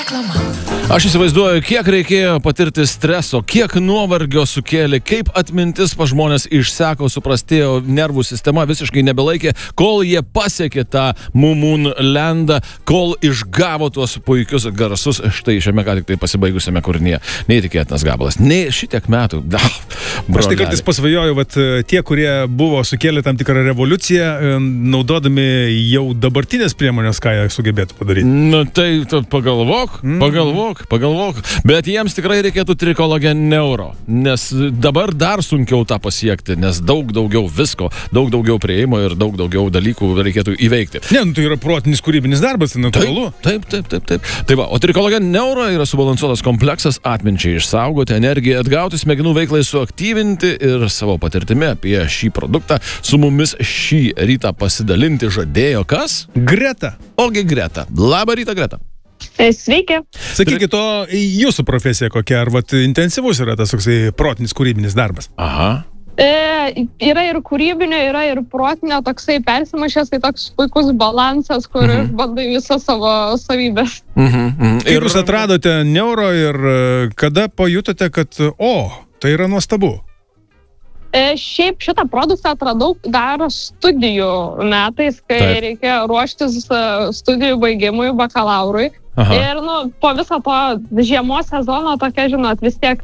Reklama. Aš įsivaizduoju, kiek reikėjo patirti streso, kiek nuovargio sukėlė, kaip atmintis pas žmonės išseko, suprastėjo, nervų sistema visiškai nebelaikė, kol jie pasiekė tą Moon Landą, kol išgavo tuos puikius garsus štai šiame ką tik tai pasibaigusiame kūrinyje. Neįtikėtinas gabalas. Nei šitiek metų. Aš tai kartais pasvajoju, tie, kurie buvo sukėlę tam tikrą revoliuciją, naudodami jau dabartinės priemonės, ką jie sugebėtų padaryti. Nu tai pagalvok. Bet jiems tikrai reikėtų Trikologen Neuro, nes dabar dar sunkiau tą pasiekti, nes daug daugiau visko, daug daugiau prieimo ir daug daugiau dalykų reikėtų įveikti. Ne, tai yra protinis kūrybinis darbas, tai natūralu. Taip. Tai va, o Trikologen Neuro yra subalansuotas kompleksas atminčiai išsaugoti, energiją atgauti, smegenų veiklai suaktyvinti ir savo patirtimi apie šį produktą su mumis šį rytą pasidalinti žadėjo kas? Greta. Ogi Greta. Labą rytą, Greta. Sveiki. Sakykit, o jūsų profesija kokia, ar intensyvus yra tas toksai protinis kūrybinis darbas? Aha. Yra ir kūrybinio, yra ir protinio, toksai persimašęs, tai toks puikus balansas, kur išbandai visą savo savybės. Kaip jūs atradote neuro ir kada pajutote, kad tai yra nuostabu? Šiaip šitą produktą atradau dar studijų metais, kai reikėjo ruoštis studijų baigimui, bakalaurui. Aha. Ir po viso to žiemos sezono tokia, žinot, vis tiek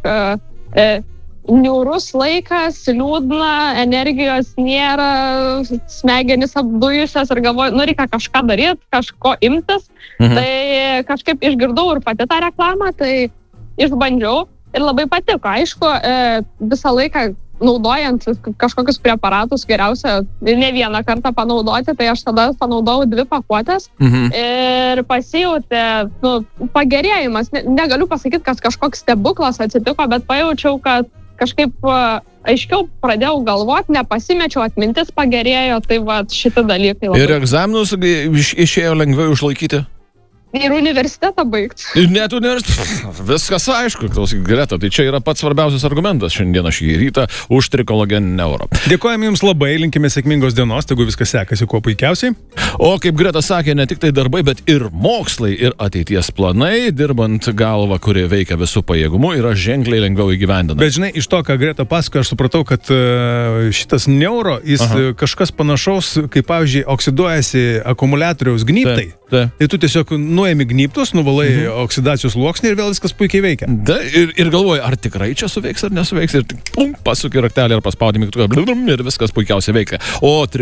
niūrus laikas, liūdna, energijos nėra, smegenys apdujusios ir galvoju, reikia kažką daryti, kažko imtis. Tai kažkaip išgirdau ir pati tą reklamą, tai išbandžiau ir labai patiko. Aišku, visą laiką naudojant kažkokius preparatus geriausia ne vieną kartą panaudoti, tai aš tada panaudojau 2 pakuotės ir pasijutė pagerėjimas. Negaliu pasakyti, kad kažkoks stebuklas atsitiko, bet pajaučiau, kad kažkaip aiškiau pradėjau galvoti, nepasimečiau, atmintis pagerėjo, tai šitie dalykai labai. Ir egzaminus išėjo lengviau išlaikyti? Ir universitetą baigti. Net universitetą. Viskas aišku, klausyk, Greta, tai čia yra pats svarbiausias argumentas šiandieną šį rytą už Trikologen Neuro. Dėkojame Jums labai, linkime sėkmingos dienos, tegu viskas sekasi kuo puikiausiai. O kaip Greta sakė, ne tik tai darbai, bet ir mokslai ir ateities planai, dirbant galvą, kuri veikia visų pajėgumų, yra ženkliai lengviau įgyvendinama. Bet žinai, iš to, ką Greta pasakoja, aš supratau, kad šitas neuro, jis kažkas panašaus, kaip pavyzdžiui, oksiduojasi akumuliatoriaus gnybtai. Tai tu tiesiog nuėmi gnybtus, nuvalai oksidacijos sluoksnį ir vėl viskas puikiai veikia. Ir galvoji, ar tikrai čia suveiks ar nesuveiks, ir pasuki raktelį ir paspaudi mygtuką ir viskas puikiausiai veikia. O